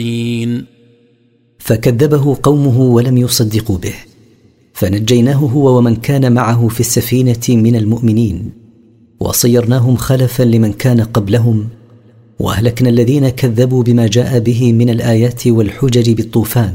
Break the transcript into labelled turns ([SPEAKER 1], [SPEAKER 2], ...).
[SPEAKER 1] فكذبه قومه ولم يصدقوا به، فنجيناه هو ومن كان معه في السفينة من المؤمنين، وصيرناهم خلفا لمن كان قبلهم، وأهلكنا الذين كذبوا بما جاء به من الآيات والحجج بالطوفان.